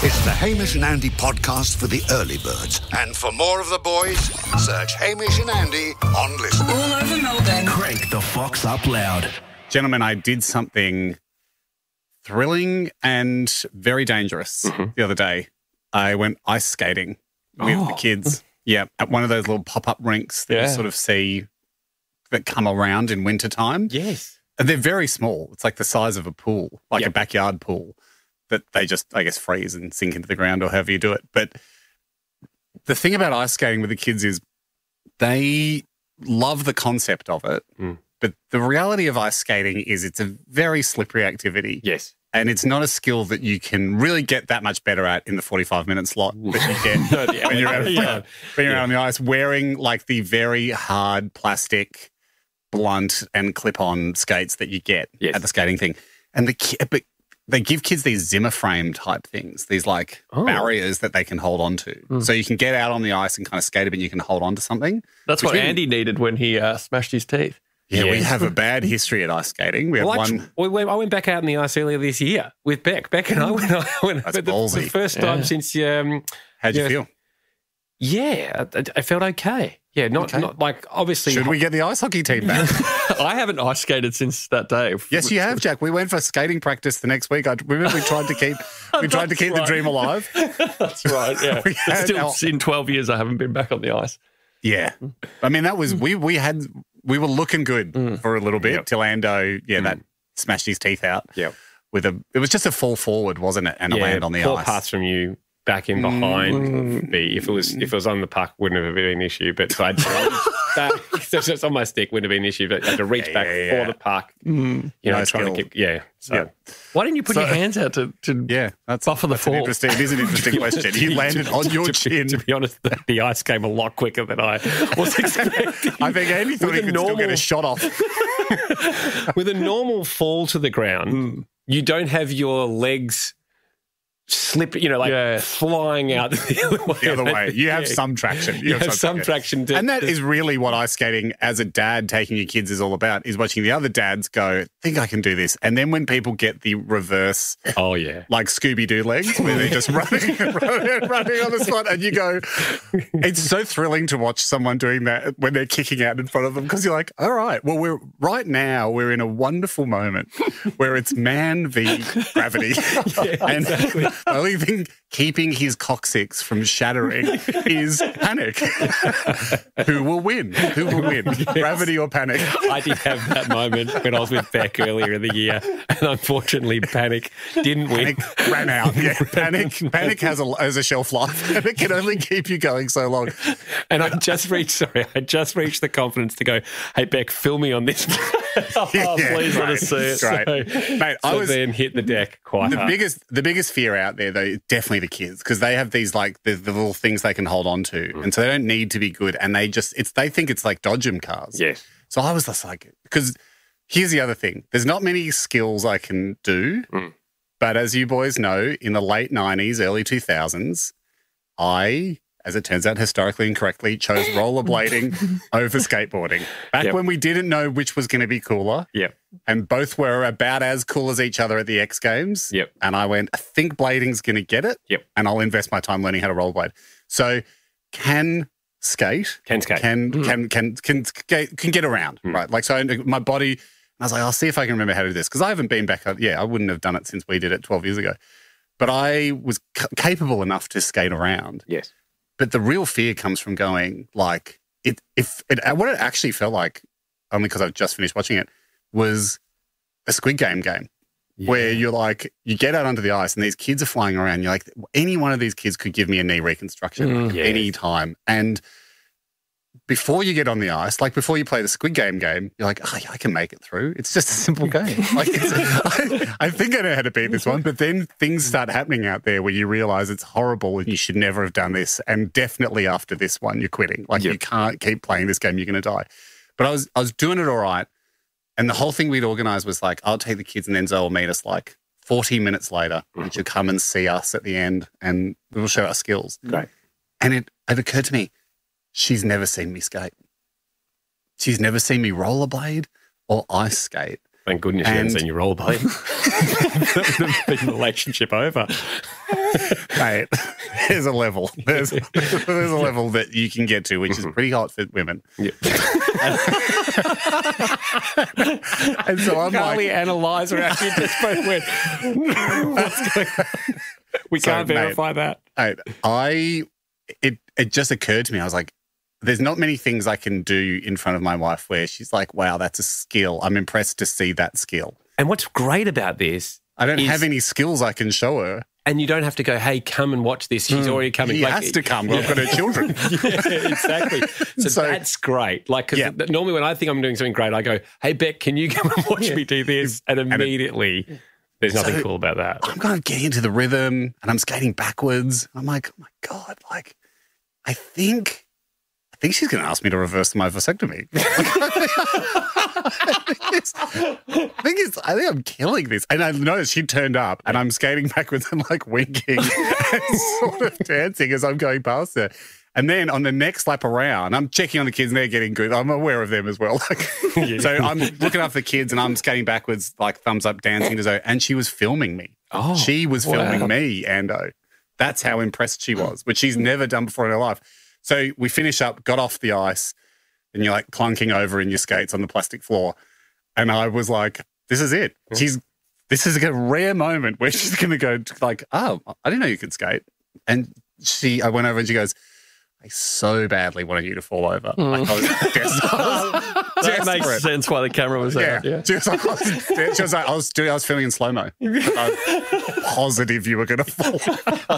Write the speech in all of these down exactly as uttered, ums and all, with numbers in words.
It's the Hamish and Andy podcast for the early birds. And for more of the boys, search Hamish and Andy on Listen. All over Melbourne. Crank the Fox up loud. Gentlemen, I did something thrilling and very dangerous mm-hmm. the other day. I went ice skating with oh. the kids. Yeah, at one of those little pop-up rinks that yeah. you sort of see that come around in wintertime. Yes. And they're very small. It's like the size of a pool, like yep. a backyard pool that they just, I guess, freeze and sink into the ground or however you do it. But the thing about ice skating with the kids is they love the concept of it. Mm. But the reality of ice skating is it's a very slippery activity. Yes. And it's not a skill that you can really get that much better at in the forty-five minute slot that you get no, yeah, when you're, out, yeah. when you're yeah. out on the ice wearing like the very hard plastic, blunt and clip-on skates that you get yes. at the skating thing. And the but they give kids these Zimmer frame type things, these like oh. barriers that they can hold on to. Mm. So you can get out on the ice and kind of skate a bit and you can hold on to something. That's what Andy needed when he uh, smashed his teeth. Yeah, yeah, we have a bad history at ice skating. We have well, one. We went, I went back out in the ice earlier this year with Beck. Beck and I went. I went That's the, ballsy. the first time yeah. since. Um, How'd you, you know, feel? Yeah, I, I felt okay. Yeah, not okay. not like obviously. Should we get the ice hockey team back? I haven't ice skated since that day. Yes, you have, Jack. We went for skating practice the next week. I remember we tried to keep we tried to keep right. the dream alive. That's right. Yeah, still our, in twelve years, I haven't been back on the ice. Yeah, I mean that was we we had. We were looking good mm. for a little bit yep. till Ando, yeah, mm. that smashed his teeth out. Yeah, with a it was just a fall forward, wasn't it? And yeah, a land on the poor ice. Pass from you back in behind mm. me. If it was if it was on the puck, wouldn't have been an issue. But if I'd that it's on my stick, wouldn't have been an issue. But I had to reach yeah, back yeah, yeah. for the puck. Mm. You know, no trying skill. to keep yeah. So yeah. why didn't you put so, your hands out to, to yeah, that's, buffer the that's fall? An interesting, it is an interesting question. He landed on your to, chin. To be honest, the, the ice came a lot quicker than I was expecting. I think Andy thought he could normal, still get a shot off. With a normal fall to the ground, mm. you don't have your legs slip, you know, like yeah. flying out the other way. The other way. You have yeah. some traction. You, you have, have some, some traction. To, and that to, is really what ice skating as a dad taking your kids is all about, is watching the other dads go, I think I can do this. And then when people get the reverse, oh yeah, like Scooby-Doo legs, where they're just running, running, running on the spot, and you go, it's so thrilling to watch someone doing that when they're kicking out in front of them, because you're like, all right, well, we're right now, we're in a wonderful moment where it's man v gravity. Yeah, and exactly. The only thing keeping his coccyx from shattering is panic. Who will win? Who will win? Yes. Gravity or panic? I did have that moment when I was with Beck earlier in the year, and unfortunately, panic didn't win. Panic ran out. Yeah, panic. Panic has a has a shelf life, and it can only keep you going so long. And I just reached. Sorry, I just reached the confidence to go, "Hey, Beck, fill me on this." oh, yeah, please great, let us see it. Great. So, Mate, so I was then hit the deck quite the hard. biggest. The biggest fear out there, though, definitely the kids, because they have these like the, the little things they can hold on to, mm. and so they don't need to be good, and they just it's they think it's like dodgem cars. Yes. So I was just like, because here's the other thing: there's not many skills I can do, mm. but as you boys know, in the late nineties, early two thousands, I, as it turns out, historically incorrectly, chose rollerblading over skateboarding. Back yep. when we didn't know which was going to be cooler. Yep. And both were about as cool as each other at the X Games. Yep. And I went, I think blading's going to get it. Yep. And I'll invest my time learning how to rollerblade. So can skate. Can skate. Can, mm. can, can, can, can, can get around, mm. right? Like, so my body, I was like, I'll see if I can remember how to do this. Because I haven't been back, yeah, I wouldn't have done it since we did it twelve years ago. But I was c- capable enough to skate around. Yes. But the real fear comes from going, like, it, if it, what it actually felt like, only because I've just finished watching it, was a Squid Game game yeah. where you're like, you get out onto the ice and these kids are flying around. You're like, any one of these kids could give me a knee reconstruction mm, yes. any time. And before you get on the ice, like before you play the Squid Game game, you're like, oh, yeah, I can make it through. It's just a simple game. Like, it's, I, I think I know how to beat this one. But then things start happening out there where you realize it's horrible and you should never have done this. And definitely after this one, you're quitting. Like, yep. you can't keep playing this game. You're going to die. But I was I was doing it all right. And the whole thing we'd organised was like, I'll take the kids and then Zoe will meet us like forty minutes later and she'll come and see us at the end and we'll show our skills. Great. And it, it occurred to me, she's never seen me skate. She's never seen me rollerblade or ice skate. Thank goodness and... she hasn't seen you rollerblade. The relationship over. Mate, there's a level. There's, there's a level that you can get to, which is pretty hot for women. Yeah. And so I'm Carly like, and Eliza actually just both went, what's going on? We So, can't verify that. mate, I, it, it just occurred to me. I was like, there's not many things I can do in front of my wife where she's like, wow, that's a skill. I'm impressed to see that skill. And what's great about this, I don't is- have any skills I can show her. and you don't have to go, hey, come and watch this. She's already coming. He Like, has to come. I've got her children. Yeah, exactly. So, So- that's great. Like, because Yeah. normally when I think I'm doing something great, I go, hey, Beck, can you come and watch me do this? And immediately, there's nothing So- cool about that. I'm kind of getting into the rhythm and I'm skating backwards. I'm like, oh my God, like, I think, I think she's going to ask me to reverse my vasectomy. I think it's, I think it's, I think I'm killing this. And I noticed she turned up and I'm skating backwards and like winking and sort of dancing as I'm going past her. And then on the next lap around, I'm checking on the kids and they're getting good. I'm aware of them as well. Like, Yeah. So I'm looking after the kids and I'm skating backwards, like thumbs up, dancing as though, and she was filming me. Oh, she was filming wow. me, Ando. That's how impressed she was, which she's never done before in her life. So we finish up, got off the ice, and you're like clunking over in your skates on the plastic floor. And I was like, this is it. She's, this is a rare moment where she's going to go like, oh, I didn't know you could skate. And she, I went over and she goes, I so badly wanted you to fall over. Like, I was desperate. That makes sense why the camera was Yeah. there. Yeah. She was like, I was, she was like, I was doing, I was filming in slow mo. I was positive you were going to fall.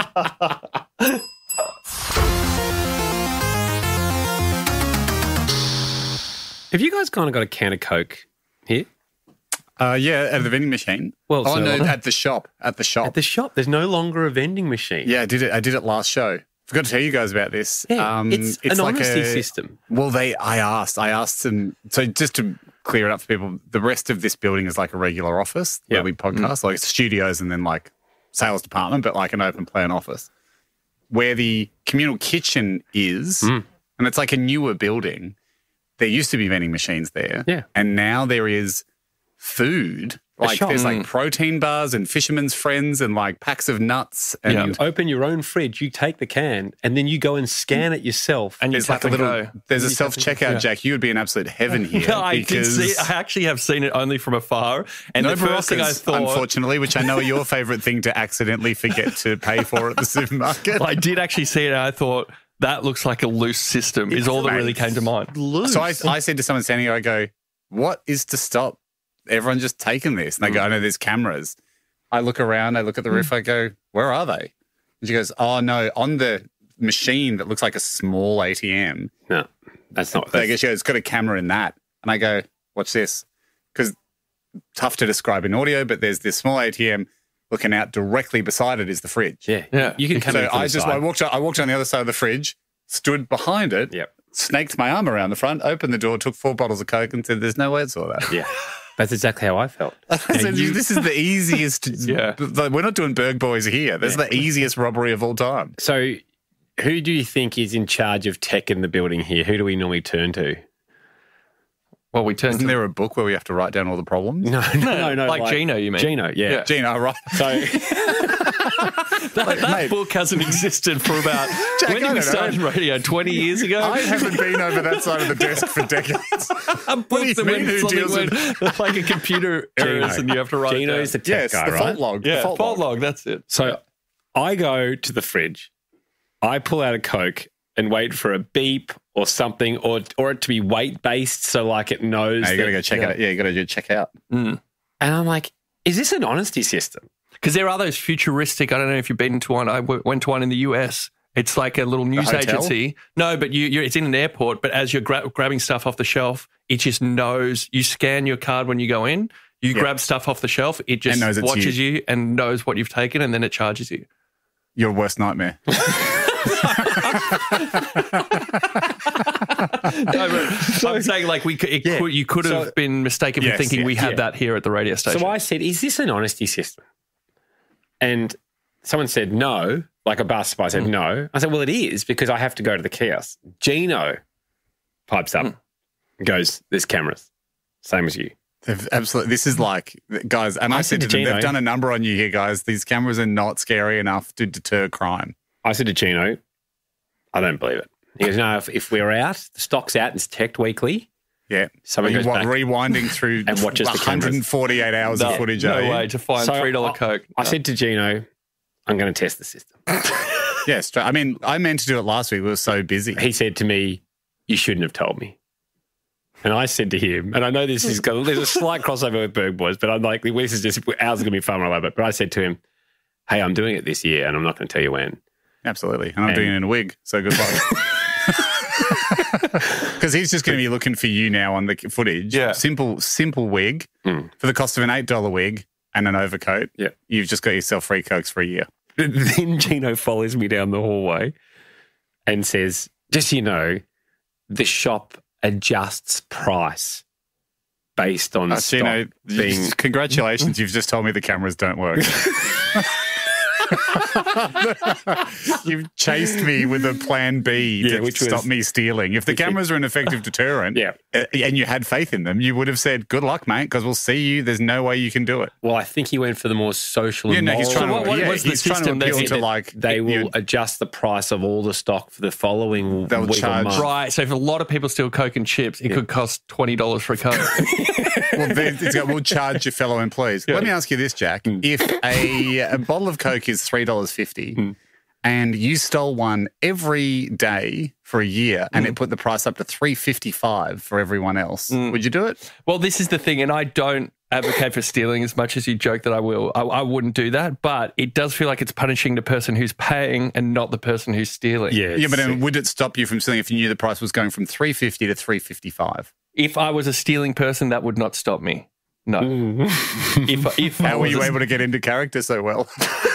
Have you guys kind of got a can of Coke here? Uh, yeah, at the vending machine. Well, oh so- no, at the shop. At the shop. At the shop, there's no longer a vending machine. yeah, I did it. I did it last show. Forgot to tell you guys about this. Um, Yeah, it's, an honesty system. Well, they. I asked. I asked them. So just to clear it up for people, the rest of this building is like a regular office where Yep. we podcast, like studios, and then like sales department, but like an open plan office. Where the communal kitchen is, and it's like a newer building. There used to be vending machines there, Yeah. and now there is food. Like shop. there's like protein bars and Fisherman's Friends and like packs of nuts and Yeah. You open your own fridge, you take the can, and then you go and scan it yourself. And you there's like tap a and little. go. There's a self checkout, Jack. You would be in absolute heaven here. No, I did because see. I actually have seen it only from afar, and no the first thing I Baroccas, thought, unfortunately, which I know are your favourite thing to accidentally forget to pay for at the supermarket. I did actually see it, and I thought that looks like a loose system. Is all that really came to mind. So I, I said to someone standing there, I go, "What is to stop everyone just taking this?" And they go, "I know there's cameras." I look around, I look at the roof, I go, "Where are they?" And she goes, "Oh no, on the machine that looks like a small A T M." No, that's not. I That's, guess she goes, "It's got a camera in that." And I go, "Watch this," because tough to describe in audio, but there's this small A T M looking out directly beside it is the fridge. yeah, Yeah. You can come So in from I the just side. I walked I walked on the other side of the fridge, stood behind it, Yep. snaked my arm around the front, opened the door, took four bottles of Coke, and said, "There's no way I saw that." Yeah, that's exactly how I felt. I said, "This is the easiest. Yeah. Like, we're not doing Berg Boys here. This is the easiest robbery of all time." So, who do you think is in charge of tech in the building here? Who do we normally turn to? Well, we turned Isn't to there a book where we have to write down all the problems? No, no, no. like Gino, you mean? Gino, yeah. Yeah. Gina, right? So, that, that Mate. book hasn't existed for about Jack, when I did we don't know. start radio? Twenty years ago. I haven't been over that side of the desk for decades. a What do you book that mean, when who something deals went like a computer errors and you have to write Gino's the it down. tech Yes, guy, the right? fault log. Yeah, the fault, fault, log. That's it. So, I go to the fridge, I pull out a Coke and wait for a beep or something, or or it to be weight based, so like it knows. No, you got to that- go check out. Yeah, you got to do check out. And I'm like, is this an honesty system? Because there are those futuristic. I don't know if you've been to one. I w- went to one in the U S. It's like a little news hotel? agency. No, but you, you're, it's in an airport. But as you're gra- grabbing stuff off the shelf, it just knows. You scan your card when you go in. You Yeah. grab stuff off the shelf. It just And knows it's watches you. and knows what you've taken, and then it charges you. Your worst nightmare. No, but I'm saying like we could, it Yeah. could, you could have So- been mistaken for Yes, thinking we yes, had yeah. that here at the radio station. So I said, is this an honesty system? And someone said no, like a bar supply said no. I said, well, it is because I have to go to the kiosk. Gino pipes up and goes, there's cameras, same as you. They've absolutely. This is like, guys, and I, I said to them, Gino, they've done a number on you here, guys. These cameras are not scary enough to deter crime. I said to Gino, I don't believe it. He goes, no, if, if we're out, the stock's out and it's checked weekly. Yeah. Someone goes what, back rewinding through and watches one hundred forty-eight hours no, of footage. No eh? way to find so three dollars I, Coke. I no. said to Gino, I'm going to test the system. Yes. I mean, I meant to do it last week. We were so busy. He said to me, you shouldn't have told me. And I said to him, and I know this is going, there's a slight crossover with Berg Boys, but I'm like, this is just, ours is going to be fun, I love it. But I said to him, hey, I'm doing it this year and I'm not going to tell you when. Absolutely. And I'm and, doing it in a wig, so good luck. Because he's just going to be looking for you now on the footage. Yeah. Simple, simple wig mm. for the cost of an eight dollars wig and an overcoat. Yeah. You've just got yourself free Cokes for a year. Then Gino follows me down the hallway and says, just so you know, the shop adjusts price based on uh, stock Gino, being... Congratulations, you've just told me the cameras don't work. You've chased me with a plan B yeah, to which stop was, me stealing. If the cameras are an effective deterrent yeah. and you had faith in them, you would have said, good luck, mate, because we'll see you. There's no way you can do it. Well, I think he went for the more social yeah, and no, he's trying moral. to, what, yeah, what's he's the trying to appeal to like... They will you, adjust the price of all the stock for the following They'll week charge. or month. Right, so if a lot of people steal Coke and chips, it yeah. could cost twenty dollars for a Coke. Well, it's got, we'll charge your fellow employees. Yeah. Let me ask you this, Jack. Mm. If a, a bottle of Coke is three dollars fifty mm. and you stole one every day for a year and mm. it put the price up to three dollars fifty-five for everyone else, mm. would you do it? Well, this is the thing, and I don't advocate for stealing as much as you joke that I will. I, I wouldn't do that, but it does feel like it's punishing the person who's paying and not the person who's stealing. Yeah, yeah but then would it stop you from stealing if you knew the price was going from three dollars fifty to three dollars fifty-five? If I was a stealing person, that would not stop me. No. if, if How I were you a... able to get into character so well?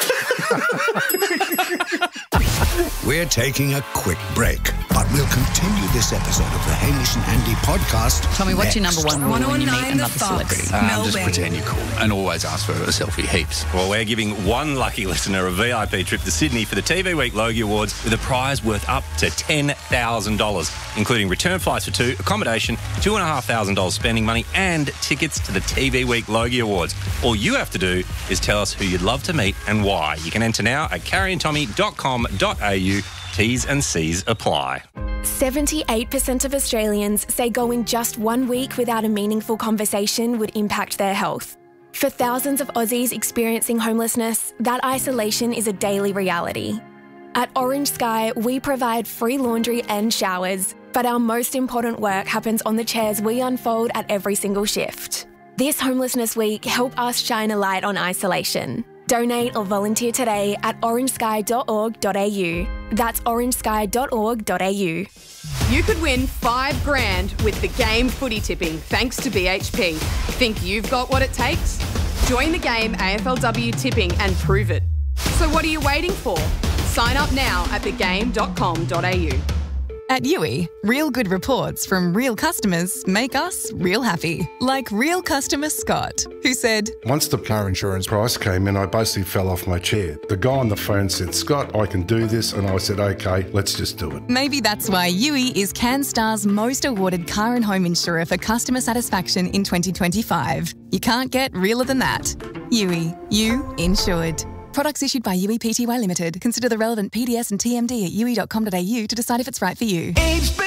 We're taking a quick break, but we'll continue this episode of the Hamish and Andy podcast. Tommy, what's next. your number one rule when you meet another celebrity? Um, just pretend you're cool and always ask for a selfie heaps. Well, we're giving one lucky listener a V I P trip to Sydney for the T V Week Logie Awards with a prize worth up to ten thousand dollars, including return flights for two, accommodation, two thousand five hundred dollars spending money and tickets to the T V Week Logie Awards. All you have to do is tell us who you'd love to meet and why. You can enter now at carrie and tommy dot com dot a u. T's and C's apply. seventy-eight percent of Australians say going just one week without a meaningful conversation would impact their health. For thousands of Aussies experiencing homelessness, that isolation is a daily reality. At Orange Sky, we provide free laundry and showers, but our most important work happens on the chairs we unfold at every single shift. This Homelessness Week, help us shine a light on isolation. Donate or volunteer today at orange sky dot org dot a u. That's orange sky dot org dot a u. You could win five grand with the game footy tipping thanks to B H P. Think you've got what it takes? Join the game A F L W tipping and prove it. So what are you waiting for? Sign up now at the game dot com dot a u. At U I, real good reports from real customers make us real happy. Like real customer Scott, who said, once the car insurance price came in, I basically fell off my chair. The guy on the phone said, Scott, I can do this. And I said, okay, let's just do it. Maybe that's why U I is CanStar's most awarded car and home insurer for customer satisfaction in twenty twenty-five. You can't get realer than that. U I, you insured. Products issued by U I Pty Limited. Consider the relevant P D S and T M D at u i dot com dot a u to decide if it's right for you.